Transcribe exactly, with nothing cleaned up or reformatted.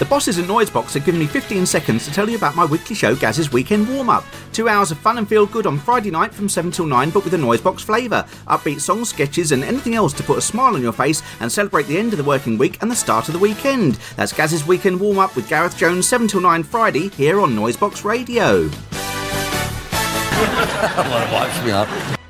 The bosses at Noisebox have given me fifteen seconds to tell you about my weekly show, Gaz's Weekend Warm-Up. Two hours of fun and feel good on Friday night from seven till nine, but with a Noisebox flavour. Upbeat songs, sketches and anything else to put a smile on your face and celebrate the end of the working week and the start of the weekend. That's Gaz's Weekend Warm-Up with Gareth Jones, seven till nine Friday, here on Noisebox Radio. Well, it wipes me up.